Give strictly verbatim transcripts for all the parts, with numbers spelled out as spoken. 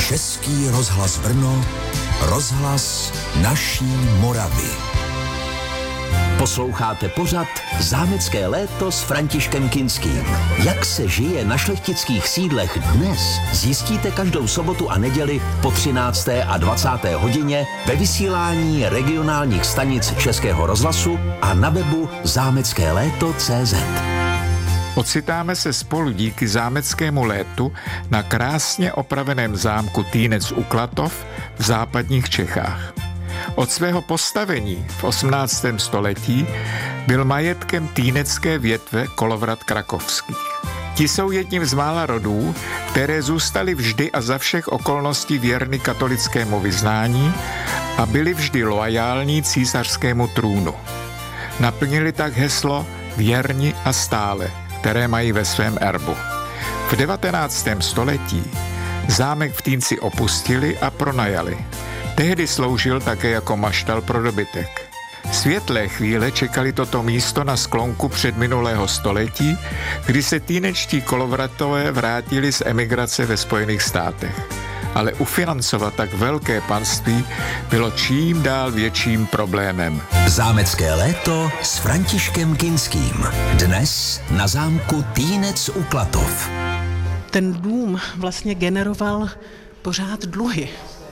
Český rozhlas Brno, rozhlas naší Moravy. Posloucháte pořad Zámecké léto s Františkem Kinským. Jak se žije na šlechtických sídlech dnes, zjistíte každou sobotu a neděli po třinácté a dvacáté hodině ve vysílání regionálních stanic Českého rozhlasu a na webu zámecké léto tečka cé zet. Ocitáme se spolu díky zámeckému létu na krásně opraveném zámku Týnec u Klatov v západních Čechách. Od svého postavení v osmnáctém století byl majetkem týnecké větve Kolovrat krakovských. Ti jsou jedním z mála rodů, které zůstaly vždy a za všech okolností věrny katolickému vyznání a byli vždy loajální císařskému trůnu. Naplnili tak heslo věrni a stále, které mají ve svém erbu. V devatenáctém století zámek v Týnci opustili a pronajali. Tehdy sloužil také jako maštal pro dobytek. Světlé chvíle čekali toto místo na sklonku předminulého století, kdy se týnečtí Kolovratové vrátili z emigrace ve Spojených státech. Ale ufinancovat tak velké panství bylo čím dál větším problémem. Zámecké léto s Františkem Kinským. Dnes na zámku Týnec u Klatov. Ten dům vlastně generoval pořád dluhy.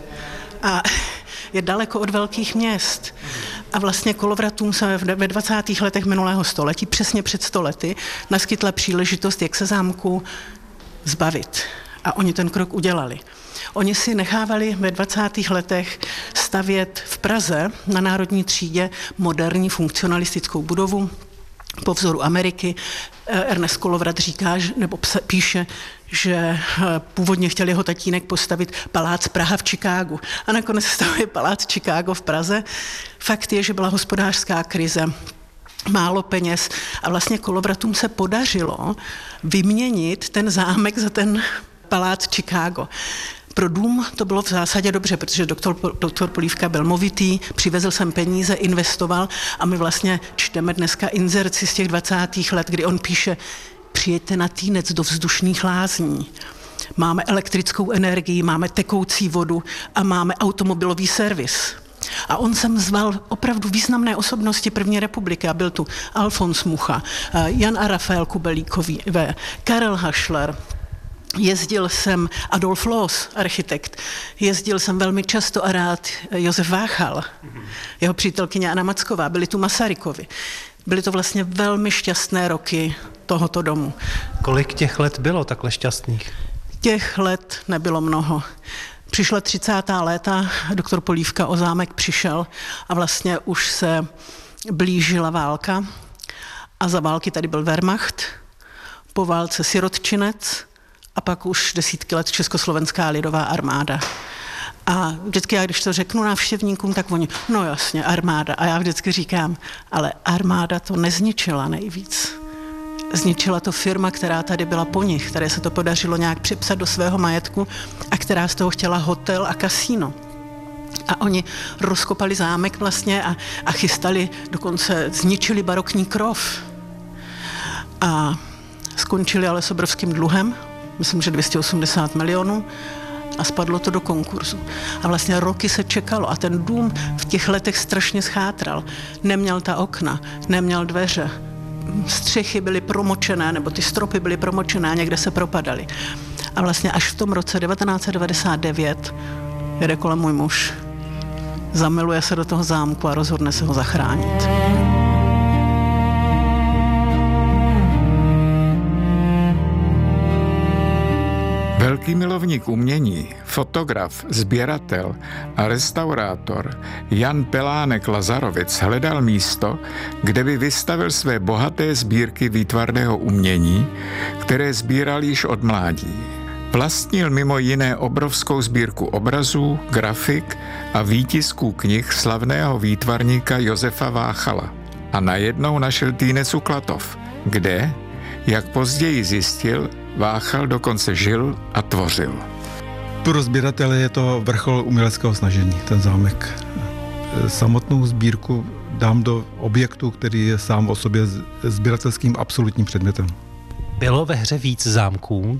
A je daleko od velkých měst. A vlastně Kolovratům se ve dvacátých letech minulého století, přesně před sto lety, naskytla příležitost, jak se zámku zbavit. A oni ten krok udělali. Oni si nechávali ve dvacátých letech stavět v Praze na Národní třídě moderní funkcionalistickou budovu po vzoru Ameriky. Ernest Kolovrat říká, nebo píše, že původně chtěl jeho tatínek postavit palác Praha v Chicagu. A nakonec stavuje palác Chicago v Praze. Fakt je, že byla hospodářská krize, málo peněz a vlastně Kolovratům se podařilo vyměnit ten zámek za ten palác Chicago. Pro dům to bylo v zásadě dobře, protože doktor, doktor Polívka byl movitý, přivezl sem peníze, investoval a my vlastně čteme dneska inzerci z těch dvacátých let, kdy on píše: přijeďte na Týnec do vzdušných lázní. Máme elektrickou energii, máme tekoucí vodu a máme automobilový servis. A on sem zval opravdu významné osobnosti první republiky a byl tu Alfons Mucha, Jan a Rafael Kubelíkový, Karel Hašler. Jezdil jsem Adolf Loos, architekt. Jezdil jsem velmi často a rád Josef Váchal, jeho přítelkyně Anna Macková, byli tu Masarykovi. Byly to vlastně velmi šťastné roky tohoto domu. Kolik těch let bylo takhle šťastných? Těch let nebylo mnoho. Přišla třicátá léta, doktor Polívka o zámek přišel a vlastně už se blížila válka. A za války tady byl Wehrmacht, po válce sirotčinec a pak už desítky let Československá lidová armáda. A vždycky já, když to řeknu návštěvníkům, tak oni, no jasně, armáda. A já vždycky říkám, ale armáda to nezničila nejvíc. Zničila to firma, která tady byla po nich, které se to podařilo nějak připsat do svého majetku a která z toho chtěla hotel a kasíno. A oni rozkopali zámek vlastně a, a chystali, dokonce zničili barokní krov. A skončili ale s obrovským dluhem, myslím, že dvě stě osmdesát milionů, a spadlo to do konkurzu. A vlastně roky se čekalo a ten dům v těch letech strašně schátral. Neměl ta okna, neměl dveře, střechy byly promočené, nebo ty stropy byly promočené, někde se propadaly. A vlastně až v tom roce devatenáct set devadesát devět jede kolem můj muž, zamiluje se do toho zámku a rozhodne se ho zachránit. Velký milovník umění, fotograf, sběratel a restaurátor Jan Pelánek Lazarovic hledal místo, kde by vystavil své bohaté sbírky výtvarného umění, které sbíral již od mládí. Vlastnil mimo jiné obrovskou sbírku obrazů, grafik a výtisků knih slavného výtvarníka Josefa Váchala. A najednou našel Týnec u Klatov, kde, jak později zjistil, Váchal dokonce žil a tvořil. Pro sběratele je to vrchol uměleckého snažení, ten zámek. Samotnou sbírku dám do objektu, který je sám o sobě sběratelským absolutním předmětem. Bylo ve hře víc zámků?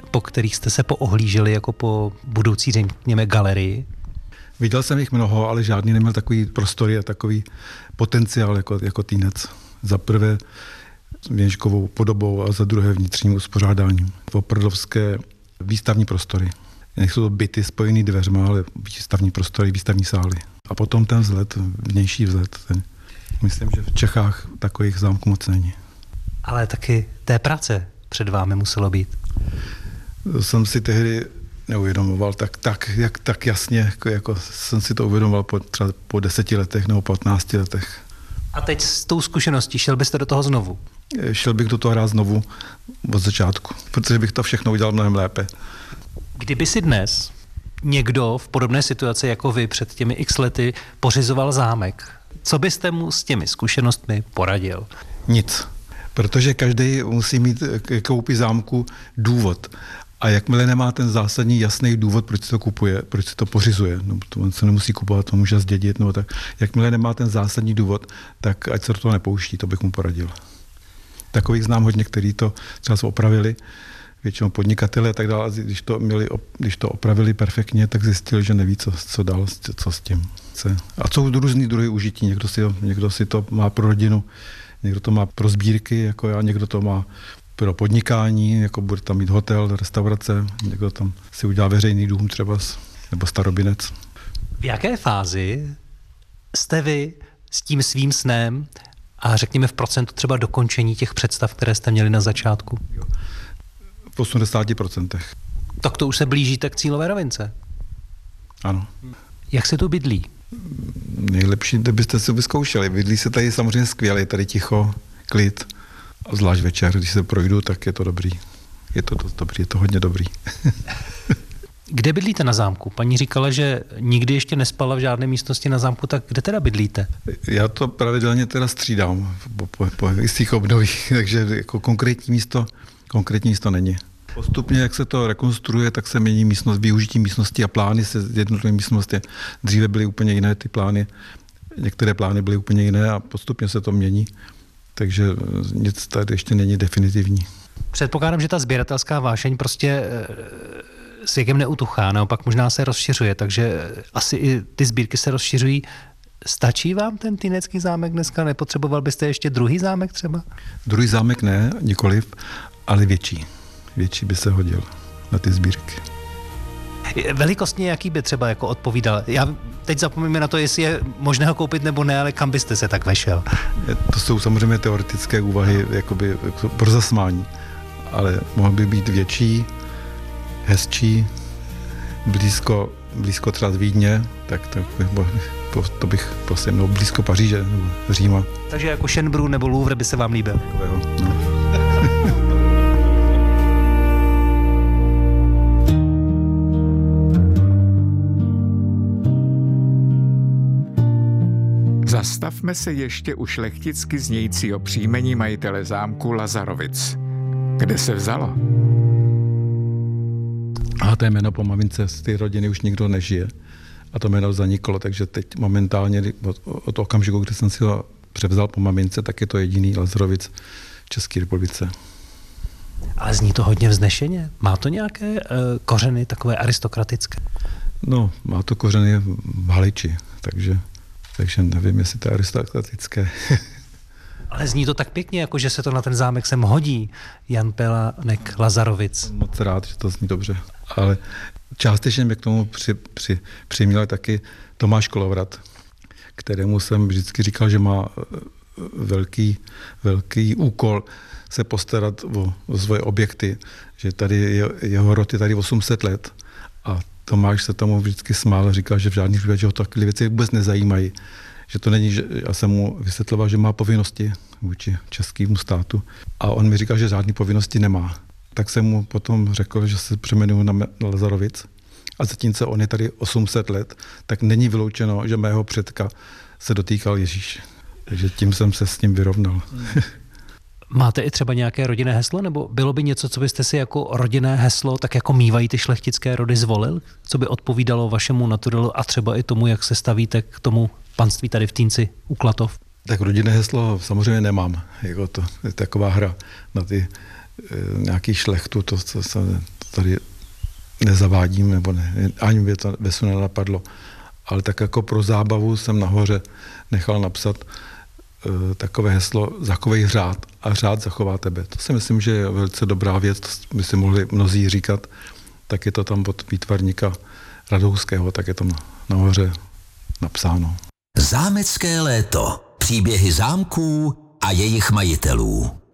po kterých jste se poohlíželi jako po budoucí, řekněme, galerii? Viděl jsem jich mnoho, ale žádný neměl takový prostory a takový potenciál jako, jako Týnec. Za prvé věnečkovou podobou a za druhé vnitřním uspořádáním. Opravdovské výstavní prostory. Nejsou to byty spojený dveřma, ale výstavní prostory, výstavní sály. A potom ten vzhled, vnější vzhled. Ten, myslím, že v Čechách takových zámků moc není. Ale taky té práce před vámi muselo být. To jsem si tehdy neuvědomoval tak, tak, jak, tak jasně, jako, jako jsem si to uvědomoval po, třeba po deseti letech nebo patnácti letech. A teď s tou zkušeností šel byste do toho znovu? Šel bych do toho hrát znovu od začátku, protože bych to všechno udělal mnohem lépe. Kdyby si dnes někdo v podobné situaci jako vy před těmi x lety pořizoval zámek, co byste mu s těmi zkušenostmi poradil? Nic, protože každý musí mít k koupi zámku důvod. A jakmile nemá ten zásadní jasný důvod, proč se to kupuje, proč se to pořizuje, no, to on se nemusí kupovat, to může zdědit, nebo tak. Jakmile nemá ten zásadní důvod, tak ať se do toho nepouští, to bych mu poradil. Takových znám hodně, kteří to třeba opravili, většinou podnikatele a tak dále, když to, měli, když to opravili perfektně, tak zjistili, že neví, co, co dál, co s tím. A jsou různý druhy užití, někdo si, někdo si to má pro rodinu, někdo to má pro sbírky, jako já, někdo to má pro podnikání, jako bude tam mít hotel, restaurace, někdo tam si udělá veřejný dům třeba, nebo starobinec. V jaké fázi jste vy s tím svým snem a řekněme v procentu třeba dokončení těch představ, které jste měli na začátku? V osmdesáti procentech. Tak to už se blížíte k cílové rovince. Ano. Jak se tu bydlí? Nejlepší, kdybyste si vyzkoušeli. Bydlí se tady samozřejmě skvěle, je tady ticho, klid. A zvlášť večer, když se projdu, tak je to dobrý. Je to dost dobrý, je to hodně dobrý. Kde bydlíte na zámku? Paní říkala, že nikdy ještě nespala v žádné místnosti na zámku, tak kde teda bydlíte? Já to pravidelně teda střídám po, po, po jistých obdobích, takže jako konkrétní místo, konkrétní místo není. Postupně, jak se to rekonstruuje, tak se mění místnost, využití místnosti a plány se jednotlivé místnosti. Dříve byly úplně jiné ty plány, některé plány byly úplně jiné a postupně se to mění. Takže nic tady ještě není definitivní. Předpokládám, že ta sběratelská vášeň prostě s věkem neutuchá, naopak možná se rozšiřuje, takže asi i ty sbírky se rozšiřují. Stačí vám ten Týnecký zámek dneska? Nepotřeboval byste ještě druhý zámek třeba? Druhý zámek ne, nikoliv, ale větší. Větší by se hodil na ty sbírky. Velikostně jaký by třeba jako odpovídal? Já teď zapomíme na to, jestli je možné ho koupit nebo ne, ale kam byste se tak vešel? To jsou samozřejmě teoretické úvahy jakoby pro zasmání, ale mohl by být větší, hezčí, blízko, blízko třeba z Vídně, tak to, to, to bych prostě, no blízko Paříže nebo Říma. Takže jako Schönbrunn nebo Louvre by se vám líbil? No. Zastavme se ještě u šlechticky znějícího příjmení majitele zámku Lazarovic. Kde se vzalo? A to jméno po mamince z té rodiny už nikdo nežije. A to jméno zaniklo, takže teď momentálně od, od okamžiku, kdy jsem si ho převzal po mamince, tak je to jediný Lazarovic v České republice. Ale zní to hodně vznešeně. Má to nějaké uh, kořeny takové aristokratické? No, má to kořeny v Haliči, takže, takže nevím, jestli to je aristokratické. Ale zní to tak pěkně, jako že se to na ten zámek sem hodí. Jan Pelánek Lazarovic. Moc rád, že to zní dobře. Ale částečně mě k tomu při, při, přiměl taky Tomáš Kolovrat, kterému jsem vždycky říkal, že má velký, velký úkol se postarat o, o svoje objekty, že tady je, jeho rod je tady osm set let a Tomáš se tomu vždycky smál a říkal, že v žádných případě, že ho takové věci vůbec nezajímají. Že to není, že já jsem mu vysvětloval, že má povinnosti vůči českému státu a on mi říkal, že žádné povinnosti nemá. Tak jsem mu potom řekl, že se přeměnuji na Lazarovic a zatímco on je tady osm set let, tak není vyloučeno, že mého předka se dotýkal Ježíš. Takže tím jsem se s ním vyrovnal. Máte i třeba nějaké rodinné heslo, nebo bylo by něco, co byste si jako rodinné heslo, tak jako mívají ty šlechtické rody, zvolil? Co by odpovídalo vašemu naturelu a třeba i tomu, jak se stavíte k tomu panství tady v Týnci u Klatov? Tak rodinné heslo samozřejmě nemám. Jako to je taková hra na ty e, nějaký šlechtu, to, to, to, tady nezavádím, nebo ne, ani by to ve snu nenapadlo. Ale tak jako pro zábavu jsem nahoře nechal napsat uh, takové heslo zachovej řád a řád zachová tebe. To si myslím, že je velice dobrá věc, to by si mohli mnozí říkat, tak je to tam od výtvarníka Radouského, tak je tam nahoře napsáno. Zámecké léto. Příběhy zámků a jejich majitelů.